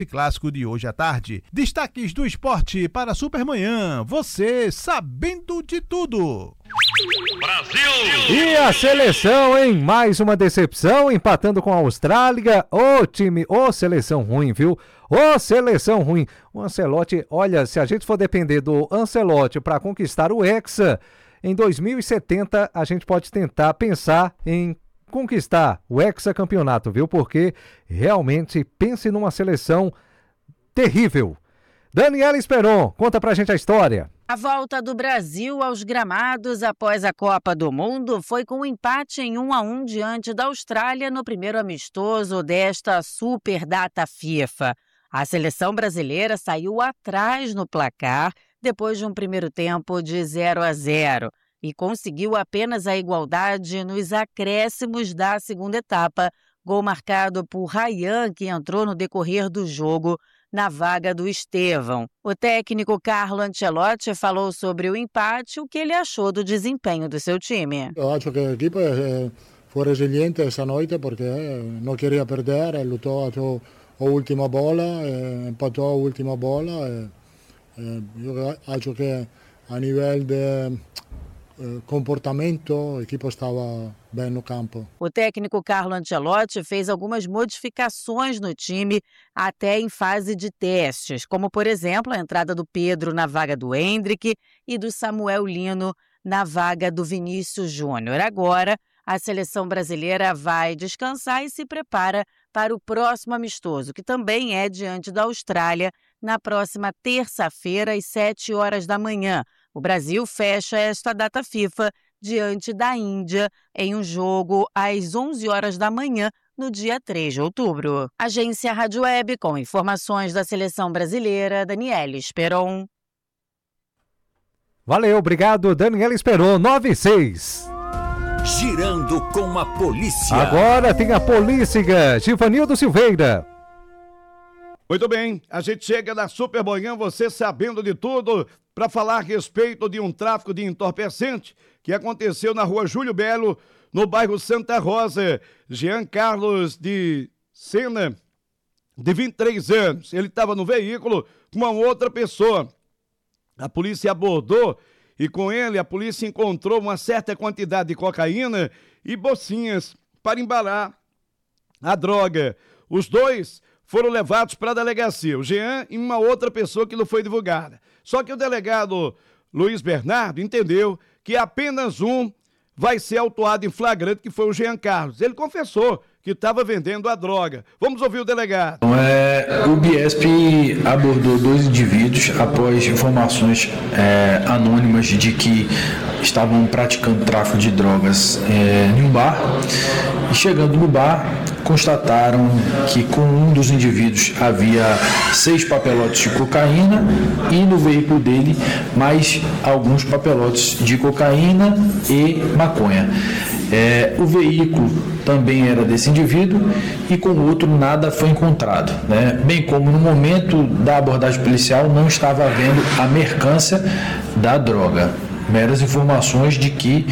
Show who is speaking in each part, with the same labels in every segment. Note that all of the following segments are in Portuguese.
Speaker 1: clássico de hoje à tarde. Destaques do esporte para Supermanhã. Você sabendo de tudo.
Speaker 2: Brasil!
Speaker 3: E a seleção, em mais uma decepção, empatando com a Austrália. Seleção ruim, viu? Seleção ruim. O Ancelotti, olha, se a gente for depender do Ancelotti para conquistar o Hexa, em 2070 a gente pode tentar pensar em conquistar o hexacampeonato, viu? Porque realmente pense numa seleção terrível. Daniela Esperon, conta pra gente a história.
Speaker 4: A volta do Brasil aos gramados após a Copa do Mundo foi com um empate em 1-1 diante da Austrália no primeiro amistoso desta super data FIFA. A seleção brasileira saiu atrás no placar depois de um primeiro tempo de 0-0 e conseguiu apenas a igualdade nos acréscimos da segunda etapa, gol marcado por Ryan, que entrou no decorrer do jogo na vaga do Estevão. O técnico Carlo Ancelotti falou sobre o empate e o que ele achou do desempenho do seu time.
Speaker 5: Eu acho que a equipe foi resiliente essa noite porque não queria perder, lutou até a última bola, empatou a última bola. Eu acho que a nível de comportamento, a equipe estava bem no campo.
Speaker 4: O técnico Carlo Ancelotti fez algumas modificações no time até em fase de testes, como, por exemplo, a entrada do Pedro na vaga do Endrick e do Samuel Lino na vaga do Vinícius Júnior. Agora, a seleção brasileira vai descansar e se prepara para o próximo amistoso, que também é diante da Austrália, na próxima terça-feira, às 7 horas da manhã. O Brasil fecha esta data FIFA diante da Índia em um jogo às 11 horas da manhã, no dia 3 de outubro. Agência Rádio Web, com informações da seleção brasileira, Daniela Esperon.
Speaker 3: Valeu, obrigado, Daniela Esperon, 9-6.
Speaker 2: Girando com a polícia.
Speaker 3: Agora tem a polícia, Givanildo Silveira.
Speaker 6: Muito bem, a gente chega na Supermanhã, você sabendo de tudo, para falar a respeito de um tráfico de entorpecente que aconteceu na rua Júlio Belo, no bairro Santa Rosa. Jean Carlos de Sena, de 23 anos, ele estava no veículo com uma outra pessoa. A polícia abordou e com ele a polícia encontrou uma certa quantidade de cocaína e bolsinhas para embalar a droga. Os dois foram levados para a delegacia, o Jean e uma outra pessoa que não foi divulgada. Só que o delegado Luiz Bernardo entendeu que apenas um vai ser autuado em flagrante, que foi o Jean Carlos. Ele confessou que estava vendendo a droga. Vamos ouvir o delegado.
Speaker 7: O Biesp abordou 2 indivíduos após informações anônimas de que estavam praticando tráfico de drogas em um bar. E chegando no bar, constataram que com um dos indivíduos havia 6 papelotes de cocaína e no veículo dele mais alguns papelotes de cocaína e maconha. O veículo também era desse indivíduo e com o outro nada foi encontrado, né? Bem como no momento da abordagem policial não estava havendo a mercância da droga. Meras informações de que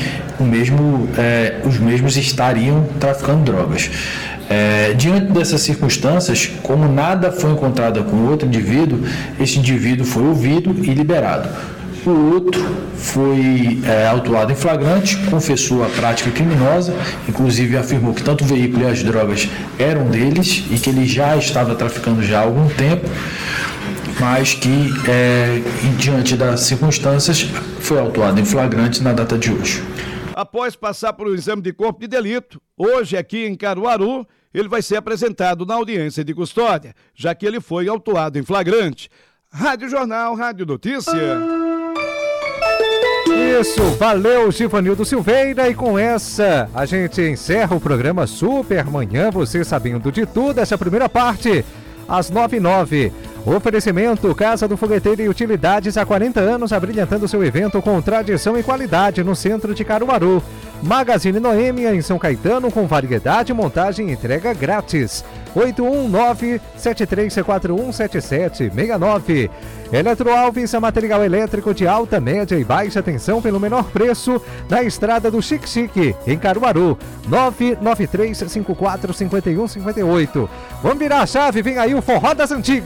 Speaker 7: os mesmos estariam traficando drogas. Diante dessas circunstâncias, como nada foi encontrado com o outro indivíduo, esse indivíduo foi ouvido e liberado. O outro foi autuado em flagrante, confessou a prática criminosa, inclusive afirmou que tanto o veículo e as drogas eram deles e que ele já estava traficando já há algum tempo, mas que, diante das circunstâncias, foi autuado em flagrante na data de hoje.
Speaker 6: Após passar por um exame de corpo de delito, hoje aqui em Caruaru, ele vai ser apresentado na audiência de custódia, já que ele foi autuado em flagrante. Rádio Jornal, Rádio Notícia.
Speaker 3: Isso, valeu, Givanildo Silveira, e com essa a gente encerra o programa Supermanhã, você sabendo de tudo, essa primeira parte, às 9h09. Oferecimento Casa do Fogueteiro e Utilidades, há 40 anos, abrilhantando seu evento com tradição e qualidade no centro de Caruaru. Magazine Noêmia, em São Caetano, com variedade, montagem e entrega grátis. 819-7341-7769. Eletroalves, material elétrico de alta, média e baixa tensão pelo menor preço, na estrada do Chique Chique, em Caruaru. 993-54-5158. Vamos virar a chave, vem aí o Forró das Antigas.